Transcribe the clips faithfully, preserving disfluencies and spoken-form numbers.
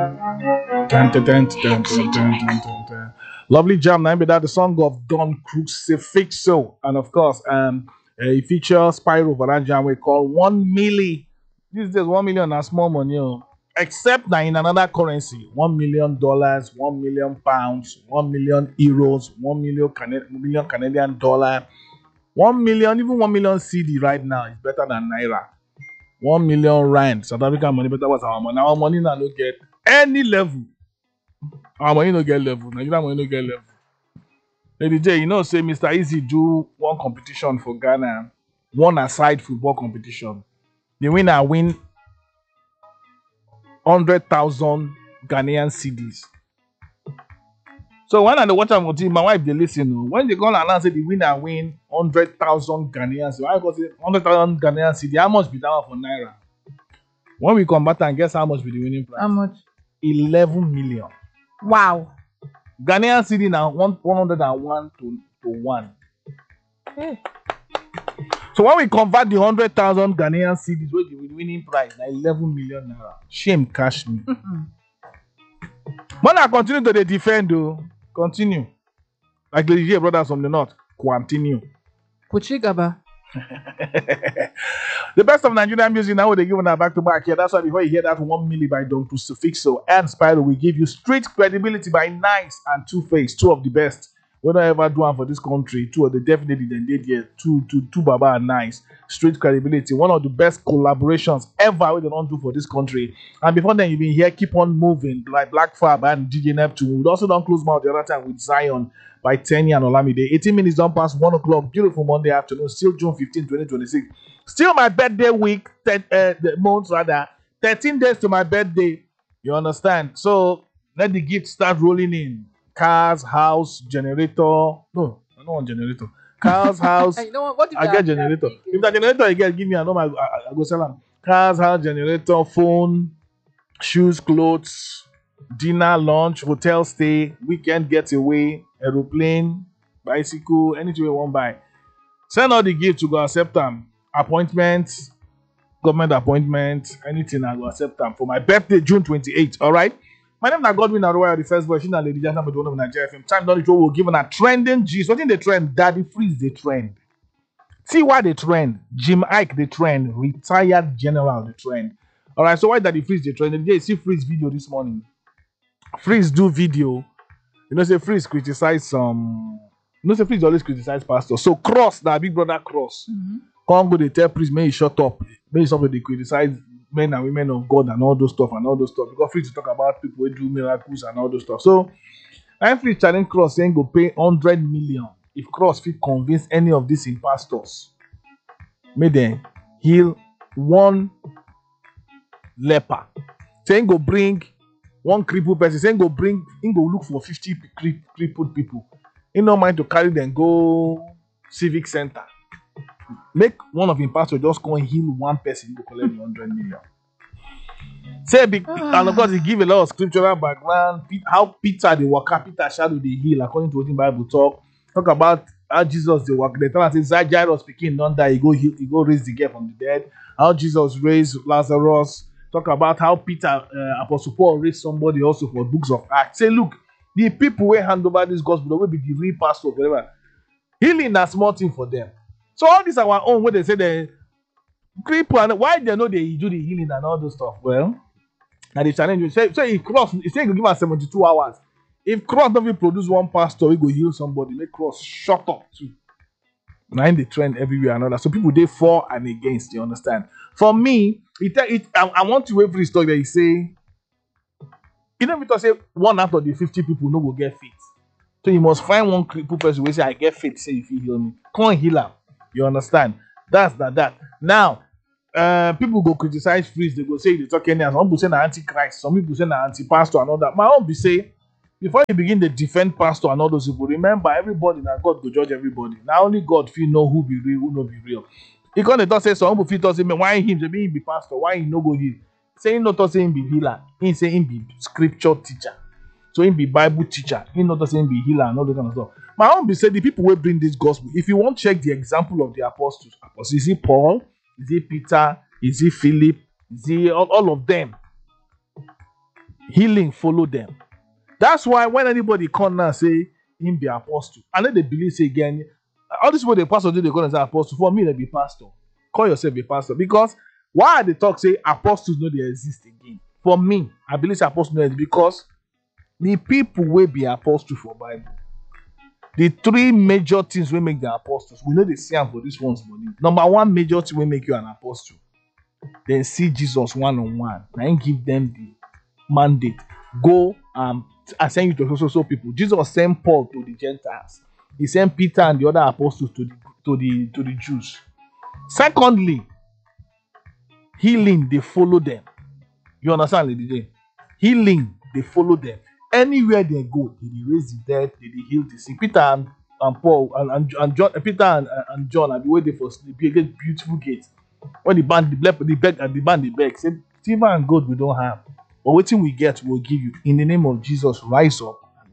Dun, dun, dun, dun, dun, dun, dun, dun, dun. Lovely jam. Now, that the song of Don Crucifixo, and of course, um, uh, it features Spyro for that jam we call one milli. This is one million a small money, oh. Except that in another currency, one million dollars, one million pounds, one million euros, one million Cana- million Canadian dollar, one million, even one million C D right now is better than naira. One million rand, South African money better was our money. Our money now don't get any level. Our money no get level. Nigerian money no get level. Lady J, you know, say Mister Easy do one competition for Ghana, one aside football competition. The winner win hundred thousand Ghanaian cedis. So when I dey watch am for T V, my wife dey listen. Oh. When they go announce say the winner win hundred thousand Ghanaian cedis, I go say hundred thousand Ghanaian cedis. How much be that one for naira? When we convert and guess how much be the winning prize? How much? Eleven million. Wow. Ghanaian cedi now one one hundred and one to to one. Hey. So when we convert the hundred thousand Ghanaian cedis, wey the winning prize na eleven million naira. Shame cash me. Mm-mm. When I continue to dey defend, though, continue. Like the J brothers from the north, continue. Puchigaba. The best of Nigerian music now they give us back to back here. That's why before you hear that one milli by Don Crucifixo and Spyro, we give you street credibility by Nice and Two Face, two of the best. We don't ever do one for this country. Two of the definitely then did here. Two, two, two Baba and Nice. Street credibility. One of the best collaborations ever we don't do for this country. And before then, you've been here, keep on moving like Black Fab and D J Neptune. We also don't close mouth the other time with Zion by Tenny and Olamide. eighteen minutes don't pass one o'clock. Beautiful Monday afternoon. Still June fifteenth, twenty twenty-six. Still my birthday week. Te- uh, the month rather. thirteen days to my birthday. You understand? So let the gift start rolling in. Cars, house, generator. No, I don't want generator. Cars, house. You know what? What if I you get are- generator. If the generator you get, give me a number. I, I, I go sell them. Cars, house, generator, phone, shoes, clothes, dinner, lunch, hotel stay, weekend getaway, aeroplane, bicycle, anything you want buy. Send all the gift to go accept them. Appointments, government appointments, anything I go accept them for my birthday, June twenty-eighth. All right. My name is Godwin Aroya, the first voice. She's a lady just number one of Nigeria F M. Time done, we'll give a trending G's. What in the trend? Daddy Freeze the trend. See why the trend? Jim Ike the trend. Retired general the trend. All right. So why Daddy Freeze the trend? Did you see Freeze video this morning? Freeze do video. You know, say Freeze criticize some. You know, say Freeze always criticize pastor. So Cross, that big brother Cross. Mhm. Come go, they tell Freeze, may he shut up. May he stop with the criticize men and women of God and all those stuff and all those stuff. Because Freeze to talk about people who do miracles and all those stuff. So I'm Freeze challenge Cross saying go pay hundred million if Cross fit convince any of these impostors. May they heal one leper. Saying go bring one crippled person. Saying go bring, he go look for fifty cri- crippled people. He no mind to carry them go civic center. Make one of him pastor just go and heal one person to collect the hundred million. Say be, and of course he give a lot of scriptural background. Pe- How Peter the worker, Peter shadow the heal according to what the Bible talk. Talk about how Jesus the work. They tell us say Jairus speaking don't die. He go heal, he go raise the girl from the dead. How Jesus raised Lazarus. Talk about how Peter uh, Apostle Paul raised somebody also for books of Acts. Say look, the people will hand over this gospel will be the real pastor whatever. Healing na small thing for them. So all this our own when they say they cripple and why they know they do the healing and all those stuff. Well, now the challenge you say, say if Cross, he say he go give us seventy-two hours. If Cross don't produce one pastor, he go heal somebody. Make Cross shut up too. Now in the trend everywhere and all that. So people they for and against. You understand? For me, it, it I, I want to every story that you say. You know, because say one out of the fifty people no go get fit. So you must find one crippled person who say I get fit. Say if you heal me, can't heal him. You understand? That's that. That now, uh, people go criticize Freeze. They go say they talk anyhow. Some people say na antichrist. Some people say na anti-pastor and all that. My own be say before you begin to defend pastor and all those people, remember everybody now God go judge everybody. Now only God feel know who be real, who no be real. He can't talk say some people feel talk say man why him? Say him be pastor. Why he no go heal? Say he not talk say him be healer. He say him be scripture teacher. So him be Bible teacher. He not talk say him be healer and all that kind of stuff. My own be say the people will bring this gospel. If you want to check the example of the apostles, apostles is it Paul? Is it Peter? Is it Philip? Is it all, all of them? Healing follow them. That's why when anybody come now say him be apostle, and then they believe say again, all this what the pastor do they call themselves apostle. For me, they be pastor. Call yourself a pastor because why they talk say apostles no they exist again. For me, I believe say apostles no exist because the people will be apostle for Bible. The three major things will make the apostles. We know they see them for this one's body. Number one major thing will make you an apostle. Then see Jesus one on one. And give them the mandate. Go and um, send you to so so people. Jesus sent Paul to the Gentiles. He sent Peter and the other apostles to the to the to the Jews. Secondly, healing, they follow them. You understand, Lady Jane? Healing, they follow them. Anywhere they go, they raise the dead, they heal the sick. Peter and, and Paul and, and, and John, Peter and, and John are the way they for sleep. You get beautiful gates. When the band, the leper, the beg, and the band, the beg, say, silver and gold we don't have, but waiting we get, we'll give you. In the name of Jesus, rise up and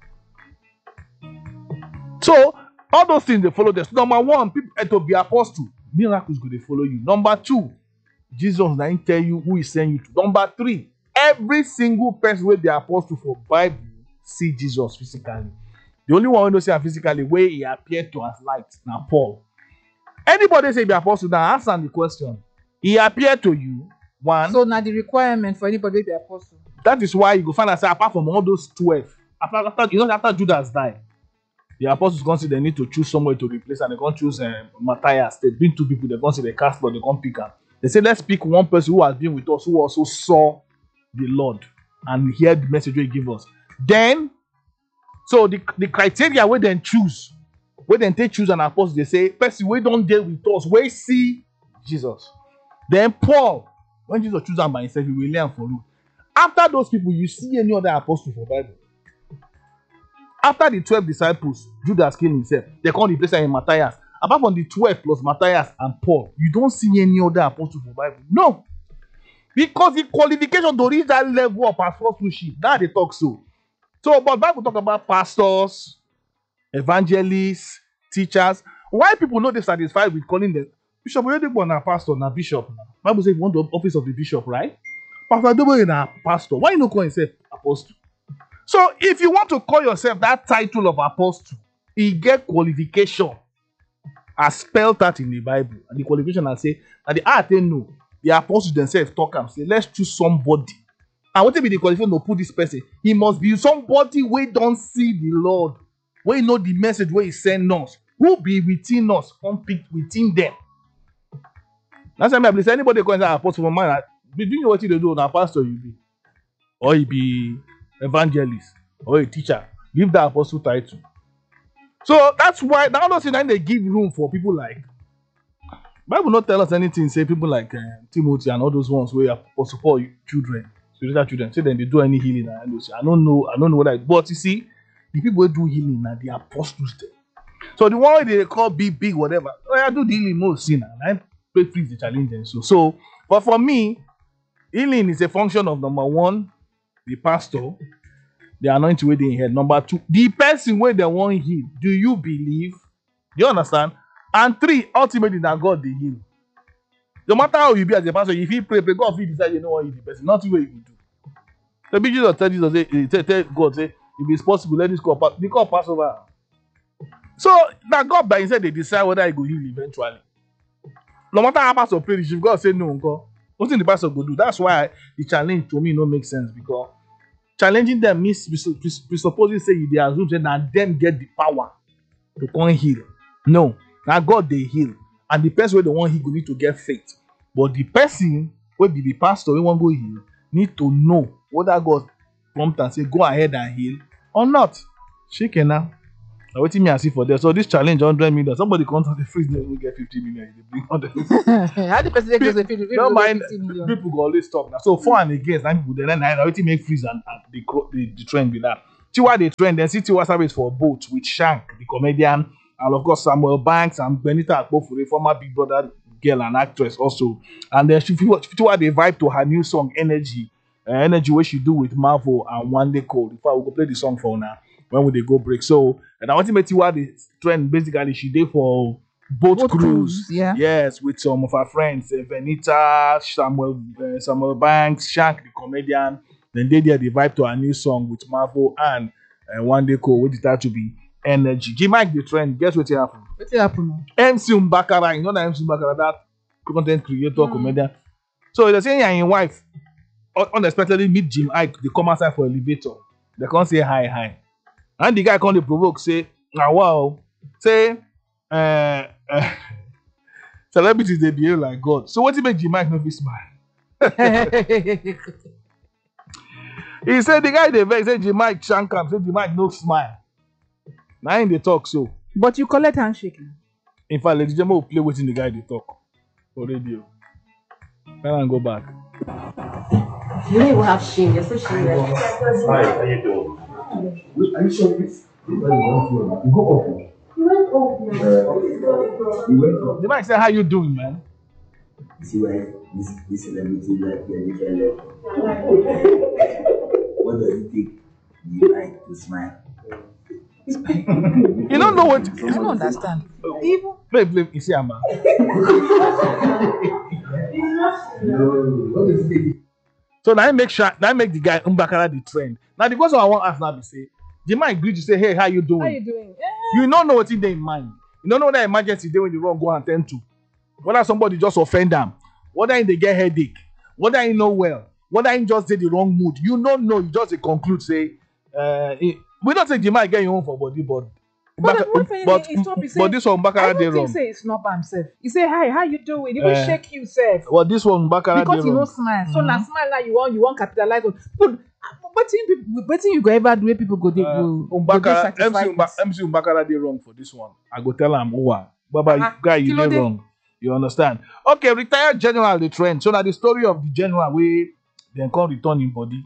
walk. So all those things they follow them. So, number one, people to be apostle, miracles go they follow you. Number two, Jesus now tell you who he sent you to. Number three, every single person will be apostle for Bible see Jesus physically. The only one who knows him physically where he appeared to as light. Now Paul. Anybody say be apostle now answer the question. He appeared to you. One. So now the requirement for anybody to be apostle. That is why you go find out say apart from all those twelve, after, after you know after Judas died, the apostles consider they need to choose somewhere to replace, and they can't choose uh, Matthias. They bring two people. They consider they cast, but they can't pick them. They say let's pick one person who has been with us, who also saw the Lord and hear the message he give us. Then, so the, the criteria where then choose, where then they choose an apostle, they say, person we don't deal with us, we see Jesus. Then Paul, when Jesus choose him by himself, he will learn for you. After those people, you see any other apostle for Bible. After the twelve disciples, Judas killed himself. They can't replace him in Matthias. Apart from the twelve plus Matthias and Paul, you don't see any other apostle for Bible. No. Because the qualification to reach that level of apostleship, that they talk so. So, but Bible talk about pastors, evangelists, teachers. Why people not satisfied with calling them bishop? We don't want a pastor, not bishop. Bible says you want the office of the bishop, right? Pastor don't want a pastor. Why you not call yourself apostle? So, if you want to call yourself that title of apostle, you get qualification as spelled out in the Bible, and the qualification I say, and the art they know. The apostles themselves talk and say, let's choose somebody. And what be the qualification to put this person? He must be somebody who don't see the Lord, where know the message where he send us, who be within us, compete within them. That's why I believe anybody calls an apostle for mine, be doing what you do, now pastor you be, or he be evangelist, or a teacher. Give that apostle title. So that's why now those things they give room for people like. Bible not tell us anything. Say people like uh, Timothy and all those ones where you support children, spiritual children. Say then they do any healing. And they say, I don't know. I don't know what I. But you see, the people who do healing are the apostles. There. So the one they call big, big, whatever. Oh, I do the healing most sin and I pray freeze the challenge and so. So, but for me, healing is a function of number one, the pastor, the anointing where they head. Number two, the person where they want heal. Do you believe? Do you understand? And three, ultimately, that God they heal. No matter how you be as a pastor, if you pray, pray, God will decide you know what you the person. Nothing what you will do. The big Jesus tell Jesus, say, tell, tell God, say, if it's possible, let this call pass. The call pass over. So that God by himself they decide whether he go heal eventually. No matter how pastor pray, if God say no, God, nothing the pastor go do. That's why the challenge to me no make sense because challenging them means presupposing say they assume say that them get the power to come heal. No. Now God they heal, and the person where they want heal go need to get faith. But the person where be the pastor we want go heal need to know whether God prompt and say go ahead and heal or not. Shaking now. Now waiting me and see for there. So this challenge hundred million. Somebody comes out the freeze they will get fifty million. They bring hundred. How the person goes fifty million? Don't mind. People go always talk now. So for and against, now people then I waiting make freeze and, and the, the the trend be that. See why they trend. Then see Tiwa Savage for both with Shank, the comedian. And of course, Samuel Banks and Benita Akpofure, former Big Brother girl and actress also. And then she feel what they vibe to her new song, Energy. Uh, Energy, what she do with Marvel and One Day Cold. In fact, we go play the song for now. When will they go break? So, and I want to make you what the trend basically she did for boat, Boat cruise. cruise, yeah. Yes, with some of her friends, uh, Benita, Samuel, uh, Samuel Banks, Shank, the comedian, Then they there, they vibe to a new song with Marvel and uh, One Day Cole, which that to be Energy. G Mike the trend. Guess what happened? What happened? M C Mbakara, you know that M C Mbakara, that content creator, Mm. comedian. So they're saying, yeah, your wife un- unexpectedly meet Jim Ike, they come outside for elevator. They can't say hi, hi. And the guy can't provoke, say, ah, wow, say, uh, uh, celebrities, they behave like God. So what you make Jim Ike not be smile? He said, the guy, they vex, say, Jim Ike shankam, say, Jim Ike no smile. Now in the talk, so. But you collect handshake. In fact, Lady Jemo will play waiting the guy they talk for radio. Then I go back. You don't even have shame. You're so shameless. Hi, how you doing? Are you sure this? You go off. You went off now. You went off. The man said, how you doing, man? See why this this celebrity like the weekend left. What does it take you like to smile? You don't know what. I don't understand. Even Play, play, you see, Amma. No, what does it take? So now I make sure, now I make the guy Mbakara the trend. Now the question I want to ask now be say, the man agree to say, hey, how you doing? how you doing? Eh, You don't know what's in their mind. You don't know that emergency day when you run go and tend to. Whether somebody just offend them, whether they get headache, whether you know well, whether you just did the wrong mood. You don't know. You just dey conclude say, uh, eh, we don't say the man get you home for body, but But Mbaka- one thing but, is stop, he say, but this one I Mbakara don't dey think wrong. say it's not by himself. He say, hi, how you doing? Even Eh. shake you, self. Well, this one Mbakara dey Because you wrong. no smile. So now smile now you want you want capitalize on. But what you what you go ever do? Where people go they Uh, go. go dey Mbakara, M C, satisfied Mba, with. M C Mbakara dey wrong for this one. I go tell am, oh, Baba, Ah, guy, you kilo dey dey. wrong. You understand? Okay, retired general the trend. So now the story of the general wey dem come return him body.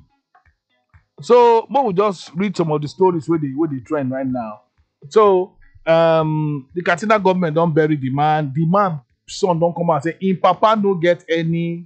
So, but we just read some of the stories where they where they trend right now. So, um, the Katsina government don't bury the man. The man son don't come out and say, "In Papa no get any,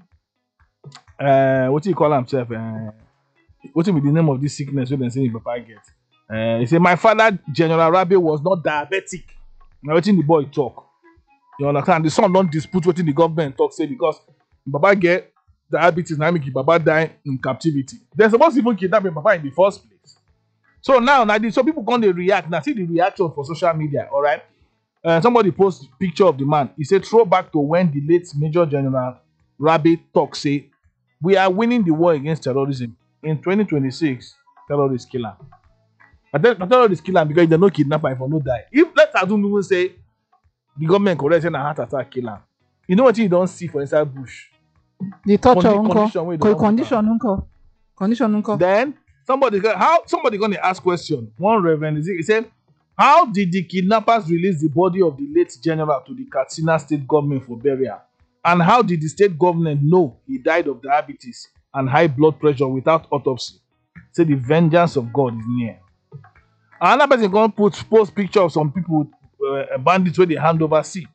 uh, what do you call himself? Uh, what be the name of this sickness? Wey dem say in Papa get? Uh, he say my father General Rabe was not diabetic. Now wetin the boy talk? You understand? The son don't dispute wetin the government talk say because Baba get diabetes na make him Baba die in captivity. They're supposed to even kidnap him Papa in the first place. So now, now so people come they react. Now see the reaction for social media. All right. Uh, somebody post picture of the man. He said throwback to when the late Major General Rabe talk say we are winning the war against terrorism in twenty twenty-six. Terrorists kill him. But then the terrorists kill him because they no kidnap him for no die. If let's assume even say the government correct say na heart attack kill him. You know what you don't see for inside bush. The torture Condi- uncle. condition wey they Co- don't put Condition uncle. Condition uncle. Then somebody go- how somebody gonna ask question. One reverend is he said, how did the kidnappers release the body of the late general to the Katsina state government for burial? And how did the state government know he died of diabetes and high blood pressure without autopsy? Say the vengeance of God is near. Another person gonna put post picture of some people, uh, bandits where they hand over see,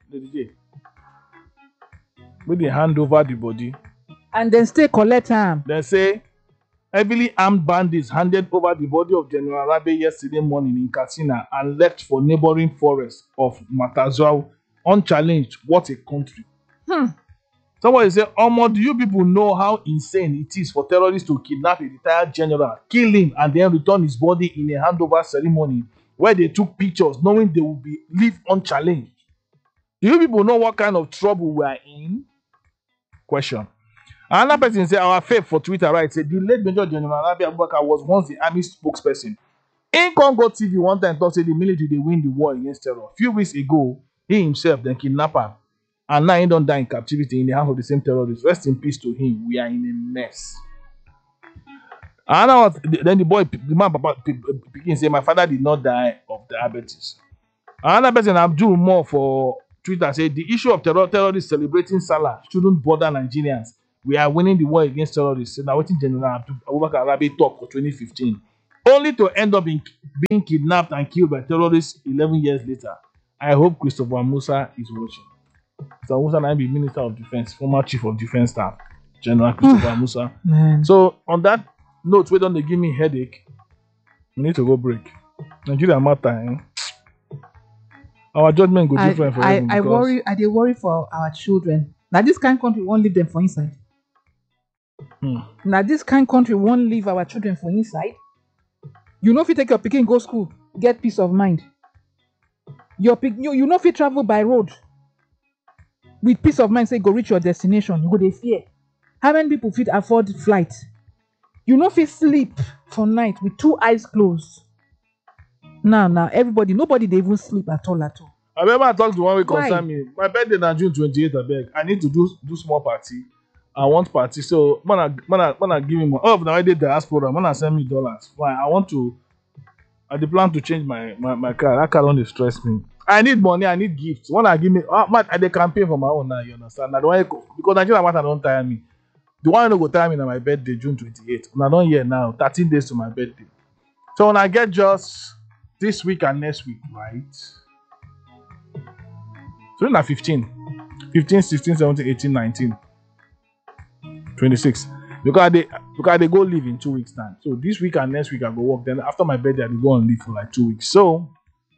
where they hand over the body. And then stay collect time. They say heavily armed bandits handed over the body of General Rabe yesterday morning in Katsina and left for neighboring forest of Matazau unchallenged. What a country. Hmm. Somebody say, Omo, do you people know how insane it is for terrorists to kidnap a retired general, kill him, and then return his body in a handover ceremony where they took pictures knowing they will be leave unchallenged? Do you people know what kind of trouble we are in? Question. Another person say our faith for Twitter, right? Say the late Major General Rabi Abubakar was once the army spokesperson. In Congo T V, one time thought say the military they win the war against terror. A few weeks ago, he himself then kidnapper, and now he don't die in captivity in the hands of the same terrorists. Rest in peace to him. We are in a mess. And now, then the boy, the man, Papa, begin say, my father did not die of diabetes. Another person, Abdul Moore for Twitter, said the issue of terror terrorists celebrating Salah shouldn't bother Nigerians. We are winning the war against terrorists. So now, what General Abubakar Rabi talk for twenty fifteen, only to end up in, being kidnapped and killed by terrorists eleven years later. I hope Christopher Musa is watching. Christopher Musa now be Minister of Defense, former Chief of Defense Staff, General Christopher Musa. Man. So on that note, we don't they give me headache. We need to go break. Nigeria matter. Eh? Our judgment go I, different for I, them I because worry I dey worry for our children. Now this kind of country won't leave them for inside. Hmm. Now this kind country won't leave our children for inside. You know if you take your pikin go school, get peace of mind. Your pick, you, you know if you travel by road with peace of mind, say go reach your destination, you go dey fear. How many people fit afford flight? You know if you sleep for night with two eyes closed. Now, now everybody, nobody they even sleep at all at all. I remember I talked to one way Why? concern me. My birthday na June twenty-eighth, I beg. I need to do do small party. I want party. So when I when I when I give me money, oh, now I did diaspora, when I send me dollars. Why? I want to I dey plan to change my my, my car. That car don't dey stress me. I need money, I need gifts. When I give me oh, man, I dey campaign for my own now, you understand? Now the one because Nigeria matter don't tire me. The one no go tire me na my birthday, June twenty-eighth. Now don't hear now, thirteen days to my birthday. So when I get just this week and next week, right? So na fifteen. fifteen, sixteen, seventeen, eighteen, nineteen, twenty-six. Because they because they go live in two weeks time. So this week and next week I go work. Then after my birthday, I dey go on leave for like two weeks. So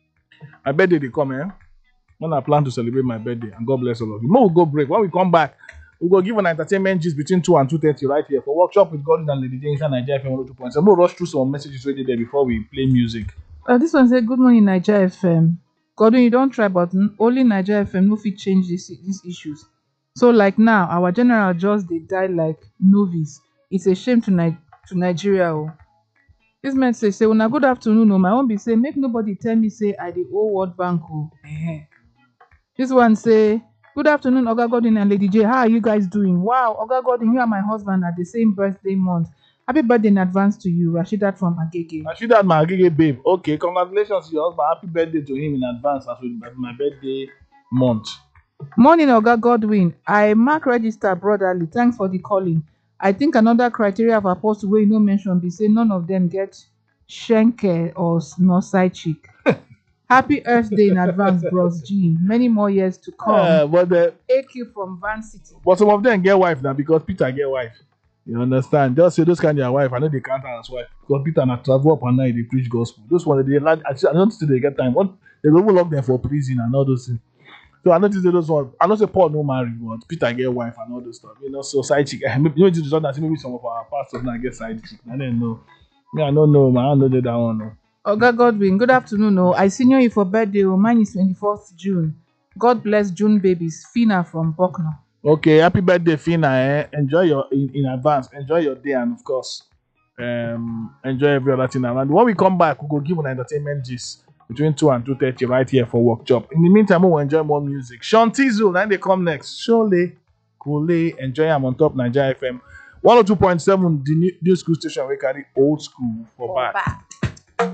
my birthday they come eh? When I plan to celebrate my birthday, and God bless all of you. More we go break. When we come back, we go give an entertainment gist between two and two thirty right here for workshop with Godwin and Lady J inside Nigeria F M one oh two point seven. We'll rush through some messages already there before we play music. Uh, this one said, good morning, Nigeria F M. Godwin, you don't try, but n- only Nigeria F M no fit change this, these issues. So, like now, our general just they die like novice. It's a shame to, Ni- to Nigeria. Oh. This man say, say, when I good afternoon, oh, my own be say, make nobody tell me, say, I the old World Bank. Oh. Eh. This one say, good afternoon, Oga Godwin and Lady J. How are you guys doing? Wow, Oga Godwin, you and my husband are the same birthday month. Happy birthday in advance to you, Rashidat from Agege. I should have my Agege babe. Okay, congratulations to your husband. Happy birthday to him in advance as well as my birthday month. Morning, Oga Godwin. I mark register brotherly. Thanks for the calling. I think another criteria of apostle wey you no mention be say none of them get shenke or s- nor side chick. Happy Earth Day in advance, Bros Jean. Many more years to come. Uh, but the A Q from Van City. but some of them get wife now because Peter get wife. You understand? Just say those kind of wife. I know they can't as wife because Peter na travel up and night they preach gospel. Those one they like. I don't think they get time. What they go even lock them for prison and all those things. So I noticed those one. I know say Paul no marry, but Peter get wife and all those stuff. You know, so side chick. Maybe you know it's that maybe some of our pastors now get side chick. I don't know. Me, I don't know, man. I don't know that one. No. Oga Godwin, good afternoon. Oh, I senior you for birthday. Oh, mine is twenty-fourth June. God bless June babies. Fina from Bucknell. Okay, happy birthday, Fina. Eh? Enjoy your in, in advance. Enjoy your day, and of course, um, enjoy every other thing around. When we come back, we go give an entertainment gist between two and two thirty right here for workshop. In the meantime, we will enjoy more music. Sean Tizu, then they come next. Shole, Kule, enjoy am on top Nigeria F M one oh two point seven, the new, new school station. We carry old school for back. back.